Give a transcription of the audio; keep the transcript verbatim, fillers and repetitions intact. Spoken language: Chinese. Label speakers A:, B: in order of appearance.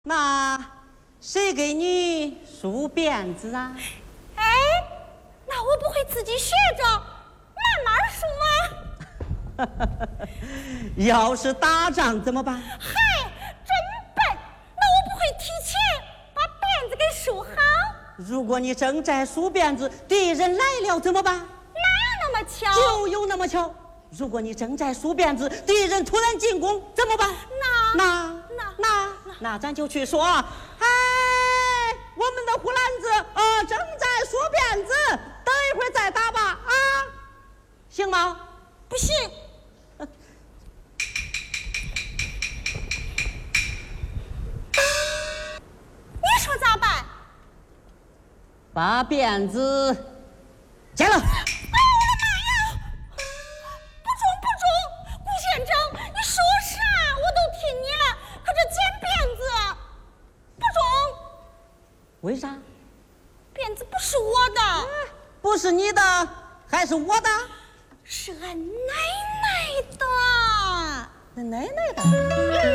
A: 那谁给你梳辫子啊？
B: 哎，那我不会自己学着慢慢梳吗？
A: 要是打仗怎么办？
B: 嗨，真笨！那我不会提前把辫子给梳好。
A: 如果你正在梳辫子，敌人来了怎么办？
B: 哪有那么巧？
A: 就有那么巧。如果你正在梳辫子，敌人突然进攻怎么办？
B: 那
A: 那
B: 那
A: 那那咱就去说，哎，我们的胡兰子啊正在梳辫子，等一会儿再打吧啊，行吗？
B: 不行。你说咋办？
A: 把辫子剪了。为啥？
B: 辫子不是我的，
A: 不是你的，还是我的？
B: 是俺奶奶。